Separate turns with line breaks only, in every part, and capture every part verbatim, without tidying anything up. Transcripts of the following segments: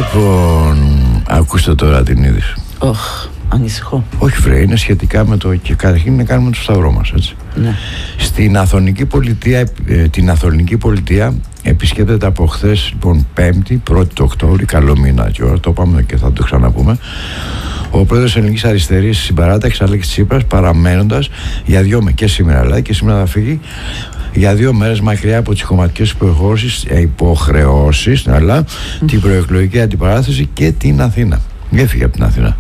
Λοιπόν, ακούστε τώρα την είδηση.
Οχ, ανησυχώ.
Όχι βρε, είναι σχετικά με το. Και καταρχήν να κάνουμε το σταυρό μας, έτσι.
Ναι.
Στην Αθωνική Πολιτεία, ε, την Αθωνική Πολιτεία επισκέπτεται από χθες, λοιπόν, Πέμπτη, πρώτη του Οκτώβρη, καλό μήνα και ώρα, το είπαμε και θα το ξαναπούμε, ο πρόεδρος της Ελληνικής Αριστερής στην παράταξη, Αλέξης Τσίπρας, παραμένοντας για δύο μέρες, και σήμερα δηλαδή, και σήμερα θα φύγει για δύο μέρες μακριά από τις κομματικές υποχρεώσεις, υποχρεώσεις αλλά mm. την προεκλογική αντιπαράθεση και την Αθήνα. Έφυγε από την Αθήνα.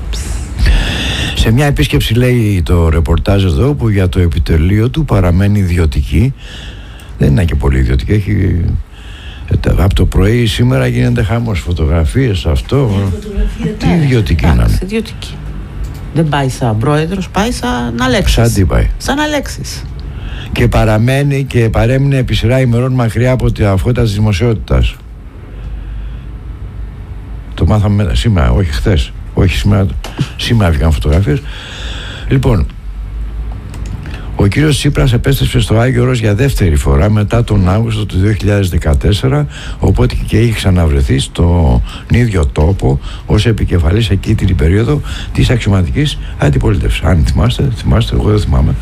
Σε μια επίσκεψη, λέει το ρεπορτάζ εδώ, που για το επιτελείο του παραμένει ιδιωτική. Δεν είναι και πολύ ιδιωτική. Έχει... Από το πρωί σήμερα γίνεται χαμός, φωτογραφίες, αυτό. Τι
ναι,
ιδιωτική να είναι.
Ιδιωτική. Δεν πάει σαν πρόεδρος, πάει σαν Αλέξης.
Σαν τι πάει.
Σαν Αλέξης.
Και παραμένει και παρέμεινε επί σειρά ημερών μακριά από τα φώτα της δημοσιότητας. Το μάθαμε σήμερα, όχι χθες. Όχι σήμερα, σήμερα βγήκαν φωτογραφίες. Λοιπόν, ο κύριος Τσίπρας επέστρεψε στο Άγιο Όρος για δεύτερη φορά μετά τον Αύγουστο του δύο χιλιάδες δεκατέσσερα, οπότε και έχει ξαναβρεθεί στον ίδιο τόπο ως επικεφαλής εκεί την περίοδο της αξιωματικής αντιπολίτευσης. Αν θυμάστε, θυμάστε, εγώ δεν θυμάμαι.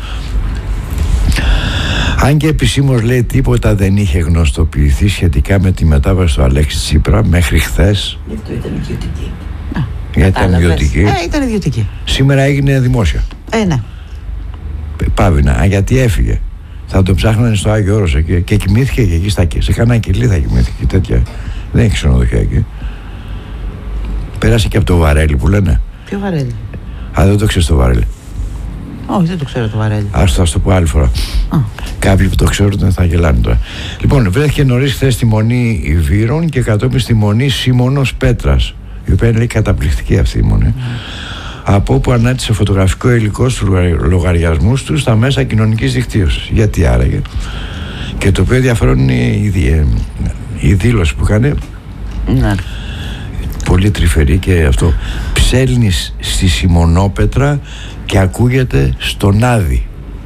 Αν και επισήμως, λέει, τίποτα δεν είχε γνωστοποιηθεί σχετικά με τη μετάβαση του Αλέξη Τσίπρα μέχρι χθες.
Γι' αυτό ήταν ιδιωτική.
Γιατί ήταν ιδιωτική.
Ε, ήταν ιδιωτική.
Σήμερα έγινε δημόσια.
Ε, ναι.
Πάβηνα. Α, γιατί έφυγε. Θα τον ψάχνανε στο Άγιο Όρος εκεί. Και κοιμήθηκε και εκεί στα, σε κανένα κελί θα κοιμήθηκε τέτοια. Δεν έχει ξενοδοχεία εκεί. Πέρασε και από το Βαρέλι που λένε.
Ποιο Βαρέλι?
Α, δεν το ξέρεις το Βαρέλι.
Όχι, δεν το ξέρω το Βαρέλι.
Ας το, ας το πω άλλη φορά. Α. Κάποιοι που το ξέρουν θα γελάνε τώρα. Λοιπόν, βρέθηκε νωρίς χθες στη Μονή Ιβύρων και κατόπιν στη Μονή Σίμωνος Πέτρας, η οποία είναι, λέει, καταπληκτική αυτή η μονή. Mm. Από όπου ανάτησε φωτογραφικό υλικό στους λογαριασμούς του στα μέσα κοινωνικής δικτύωσης. Γιατί άραγε? Και το οποίο ενδιαφέρον είναι η, η δήλωση που έκανε.
Ναι.
Πολύ τρυφερή και αυτό. Ψέλνεις στη Σιμονόπετρα και ακούγεται στον Άδη.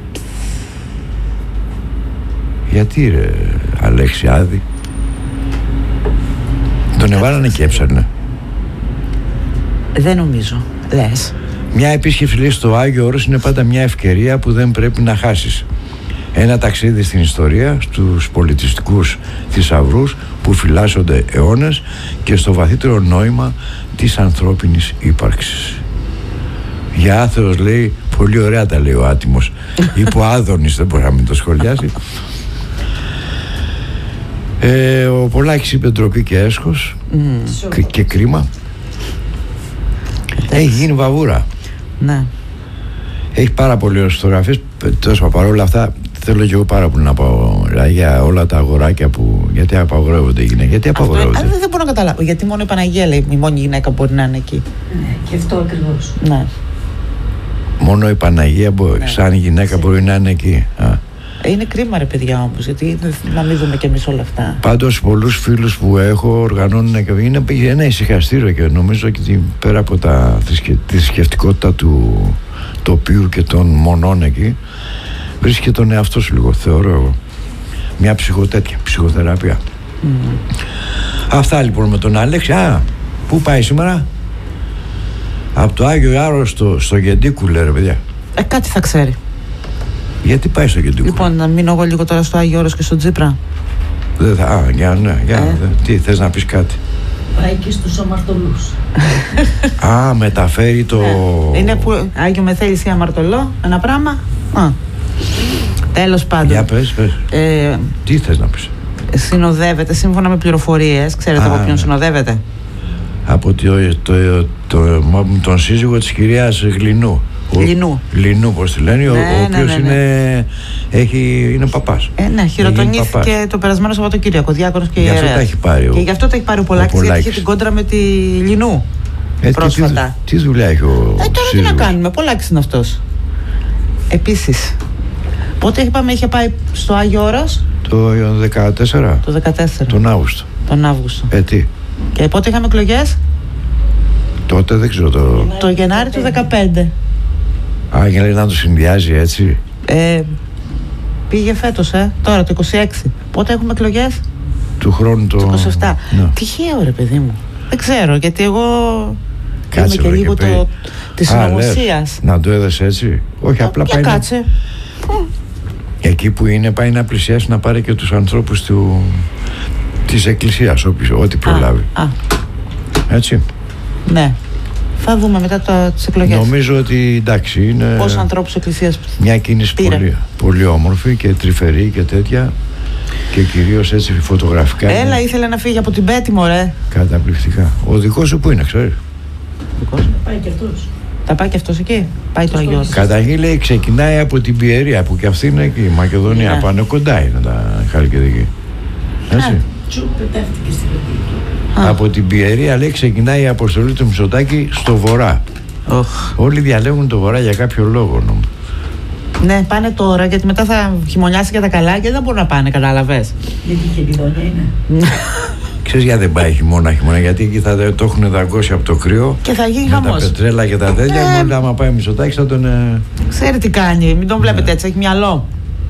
Γιατί ρε Αλέξη Άδη? Τον εβάλανε και έψανε.
Δεν νομίζω. Λες.
Μια επίσκεψη, λέει, στο Άγιο Όρος είναι πάντα μια ευκαιρία που δεν πρέπει να χάσεις. Ένα ταξίδι στην ιστορία, στους πολιτιστικούς θησαυρούς που φυλάσσονται αιώνες και στο βαθύτερο νόημα της ανθρώπινης ύπαρξης. Για άθεος, λέει, πολύ ωραία τα λέει ο άτιμος. Υπό Άδωνης, δεν μπορεί να μην το σχολιάσει. ε, ο Πολάκης είπε ντροπή και έσχος mm. και, και κρίμα. Έχει γίνει βαβούρα.
Ναι.
Έχει πάρα πολύ ωραίες φωτογραφίες. Τόσο παρόλα αυτά θέλω και εγώ πάρα πολύ να πάω, δηλαδή, για όλα τα αγοράκια που. Γιατί απαγορεύονται οι γυναίκες. Γιατί απαγορεύονται.
Αυτό, δεν μπορώ να καταλάβω. Γιατί μόνο η Παναγία, λέει, η μόνη γυναίκα μπορεί να είναι εκεί.
Ναι, και αυτό ακριβώς.
Ναι.
Μόνο η Παναγία μπορεί, ναι, σαν γυναίκα μπορεί να είναι εκεί. Α.
Είναι κρίμα, ρε παιδιά, όμως, γιατί να μην δούμε κι εμείς όλα αυτά.
Πάντως, πολλούς φίλους που έχω οργανώνουν και είναι ένα ησυχαστήριο και νομίζω ότι πέρα από τα, τη θρησκευτικότητα του τοπίου και των μονών εκεί, βρίσκει τον εαυτό σου λίγο, θεωρώ εγώ. Μια ψυχοτέτια, ψυχοθεραπεία. Mm. Αυτά λοιπόν με τον Αλέξη. Α, πού πάει σήμερα? Από το Άγιο Άρο στο, στο Γεντίκουλε, ρε παιδιά.
Ε, κάτι θα ξέρει.
Γιατί πάει στο Γεντίκουλε?
Λοιπόν, να μείνω εγώ λίγο τώρα στο Άγιο Όρος και στο Τσίπρα.
Δεν θα, α, για, ναι, για, ε. δε, τι, θες να πεις κάτι?
Πάει και στους αμαρτωλούς.
Α, μεταφέρει το...
Ναι. Είναι που Άγιο Μεθέλης ή αμαρτωλό, ένα πράγμα. Α. Τέλος πάντων.
Για πες, πες.
Ε,
τι θες να πεις?
Συνοδεύεται, σύμφωνα με πληροφορίες, ξέρετε από ποιον συνοδεύεται?
Από το, το, το, το, τον σύζυγο της κυρίας Γλινού.
Λινού.
Λινού, πώς τη λένε, ναι, ο, ο
ναι,
οποίος
ναι, ναι.
είναι, έχει, είναι παπάς.
Ε, ναι, χειροτονήθηκε το περασμένο Σαββατοκύριακο, διάκονος και ιερέας.
Γι' αυτό τα έχει πάρει ο,
και γι' αυτό τα έχει πάρει ο Πολάκης, γιατί είχε την κόντρα με τη Λινού
ε,
πρόσφατα.
Τι, τι δουλειά έχει ο
Ε, τώρα
σύζυγος?
τι να κάνουμε, Πολάκης είναι αυτός. Επίσης, πότε είπαμε είχε πάει στο Άγιο Όρος?
Το δεκατέσσερα.
Το δεκατέσσερα.
Τον Αύγουστο.
Τον Αύγουστο.
Ε, τι?
Και πότε είχαμε εκλογές?
Τότε δεν ξέρω το...
Το Γενάρη του δεκαπέντε.
Α, για να το συνδυάζει έτσι.
Ε, πήγε φέτος, ε, τώρα το είκοσι έξι. Πότε έχουμε εκλογές?
Του χρόνου το...
το είκοσι επτά.
Ναι.
Τυχαίο, ρε παιδί μου. Δεν ξέρω, γιατί εγώ
Κάτσε,
είμαι και
βρε,
λίγο
και
το, της
Α,
συνωμοσίας.
Να το έδωσε έτσι. Όχι, απλά
Για
πάει να-
κάτσε.
εκεί που είναι, πάει να πλησιάσει να πάρει και τους ανθρώπους του, της εκκλησίας, όποιοι- ό,τι προλάβει.
Α, α,
Έτσι.
ναι. Θα δούμε μετά το, τις εκλογές.
Νομίζω ότι εντάξει είναι
Πόσους ανθρώπους εκκλησίας
μια κίνηση
πήρε.
πολύ, πολύ όμορφη και τρυφερή και τέτοια, και κυρίως έτσι φωτογραφικά.
Έλα,
είναι
ήθελε να φύγει από την Πέτη, μωρέ.
καταπληκτικά. Ο δικός σου που είναι, ξέρεις?
Πάει και αυτός.
Θα πάει και αυτός εκεί. Πάει το Αγιώτη.
Καταρχήν λέει ξεκινάει από την Πιερία, που και αυτή είναι εκεί, η Μακεδονία.
Ναι.
Πάνω κοντά είναι τα Χαλκιδική. Έτσι.
Τσου, πετάχτηκε στην Πέτη.
Α.
Από την Πιερία λέει ξεκινάει η αποστολή του Μητσοτάκη στο βορρά.
Οχ.
Όλοι διαλέγουν το βορρά για κάποιο λόγο. Νομίζω.
Ναι, πάνε τώρα, γιατί μετά θα χειμωνιάσει και τα καλά και δεν μπορούν να πάνε, κατάλαβες.
Γιατί είχε επιδόνια είναι.
Ξέρεις γιατί δεν πάει χειμώνα, χειμώνα, γιατί εκεί θα το έχουν δαγκώσει από το κρύο.
Και θα γίνει
Με τα
χαμός.
πετρέλα και τα τέτοια.
Ε.
Μόνο άμα πάει Μητσοτάκης θα τον. ε,
Ξέρει τι κάνει, μην τον βλέπετε
Ναι.
έτσι, έχει μυαλό.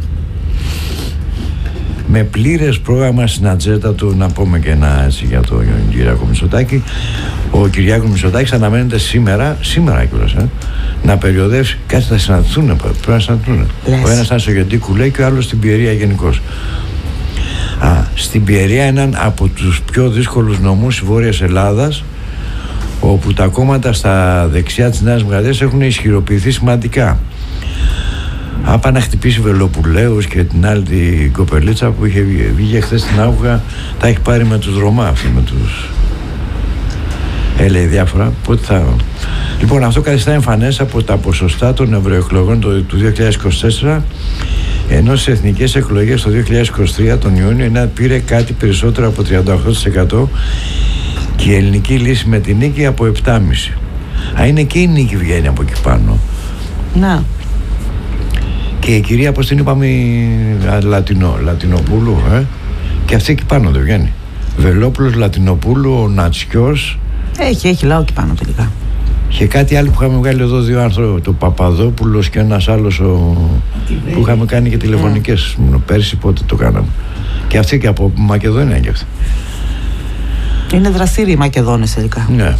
με πλήρες πρόγραμμα στην ατζέντα του, να πούμε και ένα έτσι για τον Κυριάκο Μητσοτάκη. Ο Κυριάκος Μητσοτάκης αναμένεται σήμερα, σήμερα κιόλας, ε, να περιοδεύσει. Κάτι θα συναντηθούν, πρέπει να συναντηθούν.
Λες.
Ο ένας ήταν στο Γεντίκου, λέει, και ο άλλος στην Πιερία γενικώς. Α, στην Πιερία έναν από τους πιο δύσκολους νομούς της Βόρειας Ελλάδας, όπου τα κόμματα στα δεξιά της Νέας Δημοκρατίας έχουν ισχυροποιηθεί σημαντικά. Άπα να χτυπήσει Βελοπουλαίους και την άλλη την κοπελίτσα που είχε βγει- βγήκε χθες στην Άουγα, τα έχει πάρει με τους Ρωμά αυτή, με τους... Έλεγε διάφορα. Πότε θα... Λοιπόν, αυτό καθιστά εμφανές από τα ποσοστά των ευρωεκλογών το- του δύο χιλιάδες είκοσι τέσσερα, ενώ στις εθνικές εκλογές το δύο χιλιάδες είκοσι τρία τον Ιούνιο να πήρε κάτι περισσότερο από τριάντα οκτώ τοις εκατό και η ελληνική λύση με την νίκη από επτά κόμμα πέντε τοις εκατό. Α, είναι και η νίκη βγαίνει από εκεί πάνω.
Να.
Και η κυρία, πώς την είπαμε, η α, Λατινο, Λατινοπούλου, ε? Και αυτή εκεί πάνω δεν βγαίνει. Βελόπουλος, Λατινοπούλου, ο Νατσιός
Έχει, έχει λαό εκεί πάνω τελικά.
και κάτι άλλο που είχαμε βγάλει εδώ δύο άνθρωποι, το Παπαδόπουλος και ένας άλλος ο... που είχαμε κάνει και τηλεφωνικές. Mm. Πέρσι πότε το κάναμε. Και αυτή και από Μακεδονία και αυτή.
Είναι δραστήριοι οι Μακεδόνες τελικά.
Ναι.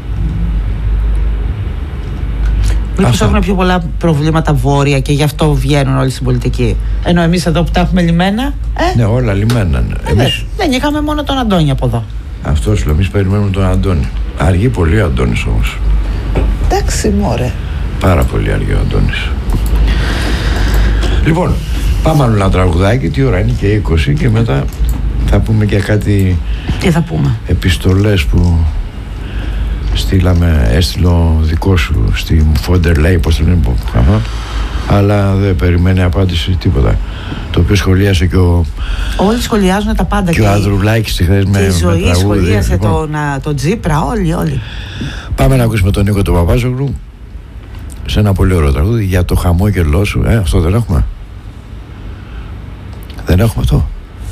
Μήπως
Αυτά.
έχουν πιο πολλά προβλήματα βόρεια και γι' αυτό βγαίνουν όλοι στην πολιτική. Ενώ εμείς εδώ που τα έχουμε λιμένα, ε,
Ναι, όλα λιμένα. Ναι.
ε,
Εμείς,
δεν, δεν είχαμε μόνο τον Αντώνη από εδώ.
αυτό σου λέω, εμείς περιμένουμε τον Αντώνη. Αργεί πολύ ο Αντώνης όμως.
Εντάξει, μωρέ.
Πάρα πολύ αργεί ο Αντώνης. Λοιπόν, πάμε άλλο ένα τραγουδάκι. Τι ώρα είναι? Και είκοσι, και μετά θα πούμε και κάτι
Τι θα πούμε.
επιστολές που στείλαμε, έστειλε ο δικό σου στη Φόντερ Λέι, πώς το λένε, αχα, αλλά δεν περιμένει απάντηση τίποτα. Το οποίο σχολίασε και ο,
Όλοι σχολιάζουν τα πάντα.
και ο Ανδρουλάκης τη χθες
και
με,
η
με
ζωή
τραγούδι.
σχολίασε
Λοιπόν,
τον, α, τον Τζίπρα, όλοι, όλοι.
πάμε να ακούσουμε τον Νίκο τον Παπάζογλου σε ένα πολύ ωραίο τραγούδι για το χαμόγελό σου. Ε, αυτό δεν έχουμε. Δεν έχουμε αυτό.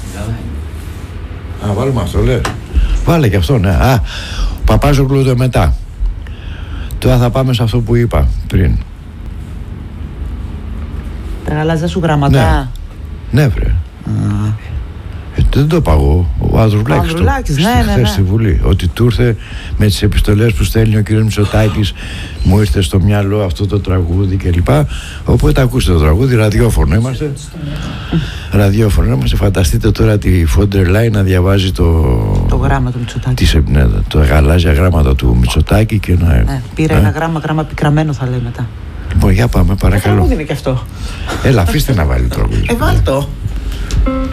Α, βάλουμε αυτό, λες. Βάλε και αυτό, ναι. Α, ο Παπάζογλου το μετά. Τώρα θα πάμε σε αυτό που είπα πριν.
Τα γαλάζια σου γραμματά.
Ναι, βρε.
Α,
Ε, δεν το είπα εγώ. Ο Ανδρουλάκης το
Ανδρουλάκης, ναι,
στη-
ναι,
χθες
ναι.
στη Βουλή. Ότι του ήρθε με τις επιστολές που στέλνει ο κ. Μητσοτάκης, μου ήρθε στο μυαλό αυτό το τραγούδι κλπ. Οπότε ακούστε το τραγούδι, ραδιόφωνο είμαστε. Ραδιόφωνο είμαστε. Φανταστείτε τώρα τη Φόντερ Λάιν να διαβάζει το.
το γράμμα του Μητσοτάκη.
Τις, ναι, τα γαλάζια γράμματα του Μητσοτάκη και να.
Ναι, πήρα
ε,
ένα γράμμα, γράμμα πικραμένο θα λέει μετά.
Λοιπόν, για πάμε, παρακαλώ.
Τραγούδι είναι και αυτό.
Έλα, αφήστε να βάλει τραγούδι.
Ε, βάλ' το.